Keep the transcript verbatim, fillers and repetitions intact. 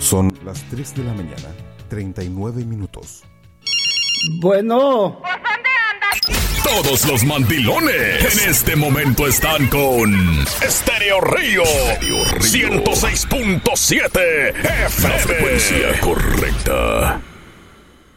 Son las tres de la mañana, treinta y nueve minutos. Bueno. ¿Por dónde andas? Todos los mandilones en este momento están con Estéreo Río, ciento seis punto siete F M. La frecuencia correcta.